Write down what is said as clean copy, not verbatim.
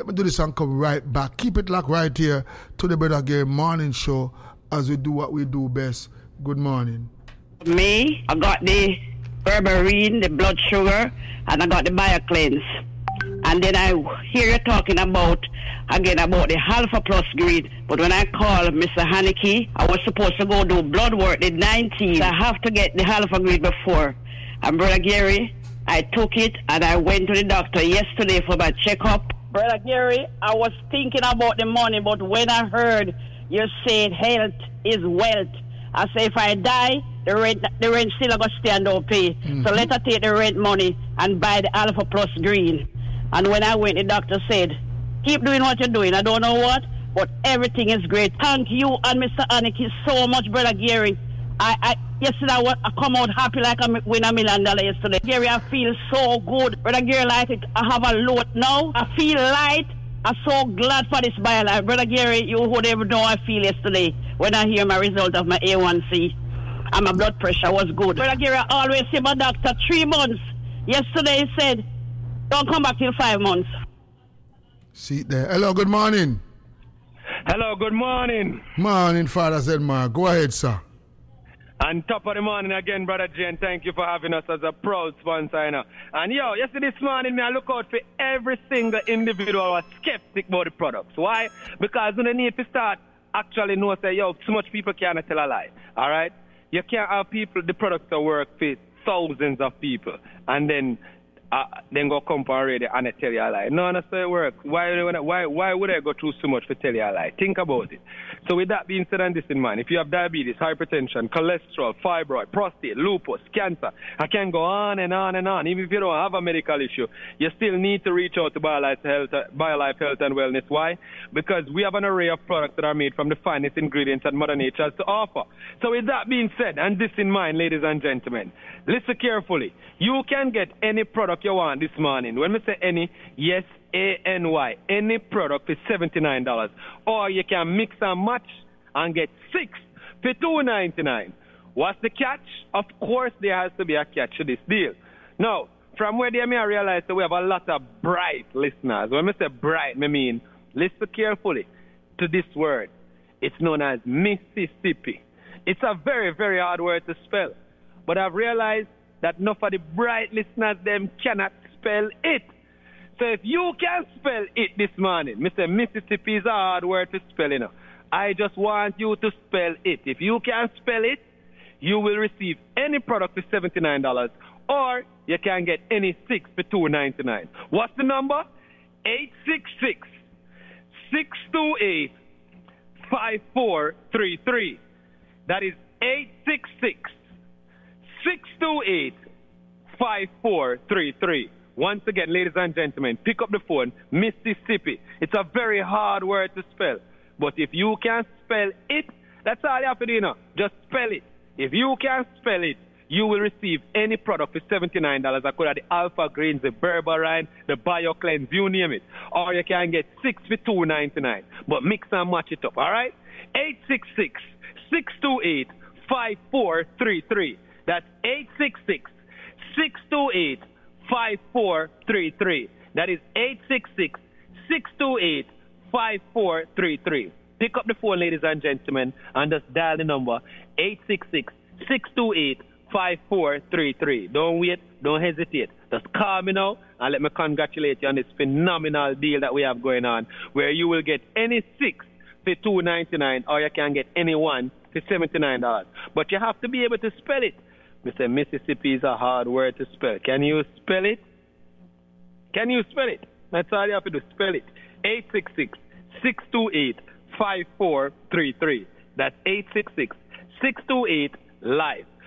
me do this and come right back. Keep it locked right here to the Brother Gary Morning Show as we do what we do best. Good morning. Me, I got the berberine, the blood sugar, and I got the BioCleanse. And then I hear you talking about the Alpha Plus Green. But when I called Mr. Haneke, I was supposed to go do blood work the 19th. I have to get the Alpha Green before. And Brother Gary, I took it and I went to the doctor yesterday for my checkup. Brother Gary, I was thinking about the money, but when I heard you said health is wealth, I say if I die, the rent still going to stand up pay. Mm-hmm. So let her take the rent money and buy the Alpha Plus Green. And when I went, the doctor said, keep doing what you're doing. I don't know what, but everything is great. Thank you and Mr. Haneke so much, Brother Gary. Yesterday I come out happy like I win $1 million yesterday. Gary, I feel so good. Brother Gary, like it, I have a load now. I feel light. I'm so glad for this BioLife. Brother Gary, you would ever know I feel yesterday when I hear my result of my A1C. And my blood pressure was good. Brother Gary, I always see my doctor 3 months. Yesterday he said, don't come back till 5 months. See there. Hello, good morning. Hello, good morning. Morning, Father Zedmar. Go ahead, sir. And top of the morning again, Brother Jane. Thank you for having us as a proud sponsor. You know. And yesterday this morning, I look out for every single individual who was skeptic about the products. Why? Because you need to start actually know, say, too much people can't tell a lie. All right? You can't have people, the products that work for thousands of people. And then go come for radio and I tell you a lie. No, that's how it works. Why would I go through so much to tell you a lie? Think about it. So with that being said and this in mind, if you have diabetes, hypertension, cholesterol, fibroid, prostate, lupus, cancer, I can go on and on and on. Even if you don't have a medical issue, you still need to reach out to BioLife Health and Wellness. Why? Because we have an array of products that are made from the finest ingredients that Mother Nature has to offer. So with that being said, and this in mind, ladies and gentlemen, listen carefully. You can get any product you want this morning. When we say any, yes, A-N-Y. Any product is $79. Or you can mix and match and get 6 for $2.99. What's the catch? Of course, there has to be a catch to this deal. Now, from where they may realize that we have a lot of bright listeners. When I say bright, I mean, listen carefully to this word. It's known as Mississippi. It's a very, very hard word to spell. But I've realized that enough of the bright listeners, them cannot spell it. So if you can spell it this morning, Mr. Mississippi is a hard word to spell, you know. I just want you to spell it. If you can spell it, you will receive any product for $79, or you can get any 6 for $2.99. What's the number? 866-628-5433. That is 866-628-5433. Once again, ladies and gentlemen, pick up the phone, Mississippi. It's a very hard word to spell. But if you can spell it, that's all you have to do now. Just spell it. If you can spell it, you will receive any product for $79. I could have the Alpha Greens, the Berberine, the BioCleanse, you name it. Or you can get 6 for $2.99. But mix and match it up, all right? 866-628-5433. That's 866-628-5433. That is 866-628-5433. Pick up the phone, ladies and gentlemen, and just dial the number 866-628-5433. Don't wait, don't hesitate. Just call me now and let me congratulate you on this phenomenal deal that we have going on, where you will get any 6 for $2.99, or you can get any 1 for $79. But you have to be able to spell it. Mr. Mississippi is a hard word to spell. Can you spell it? Can you spell it? That's all you have to do. Spell it. 866-628-5433. That's 866-628-LIFE.